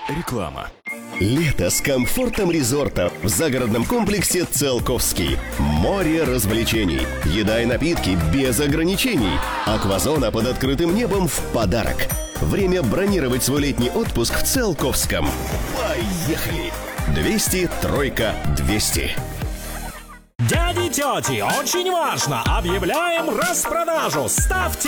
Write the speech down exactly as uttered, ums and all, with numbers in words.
Реклама. Лето с комфортом резорта в загородном комплексе «Циолковский». Море развлечений, еда и напитки без ограничений. Аквазона под открытым небом в подарок. Время бронировать свой летний отпуск в Циолковском. Поехали! двести, тройка, двести. Дяди, тети, очень важно! Объявляем распродажу! Ставьте